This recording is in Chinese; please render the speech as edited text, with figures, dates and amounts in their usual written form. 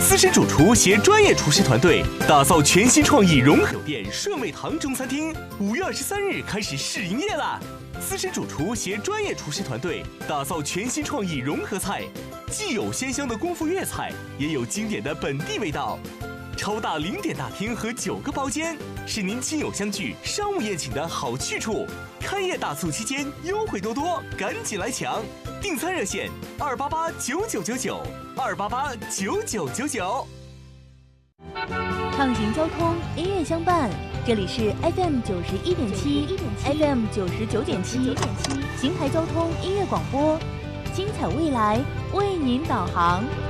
资深主厨携专业厨师团队打造全新创意融合酒店顺味堂中餐厅，5月23日开始试营业啦！资深主厨携专业厨师团队打造全新创意融合菜，既有鲜香的功夫粤菜，也有经典的本地味道。超大0点大厅和9个包间，是您亲友相聚、商务宴请的好去处。开业大促期间优惠多多，赶紧来抢！订餐热线2889999，2889999。 畅行交通，音乐相伴，这里是 FM 91.7，FM 99.7，邢台交通音乐广播，精彩未来为您导航。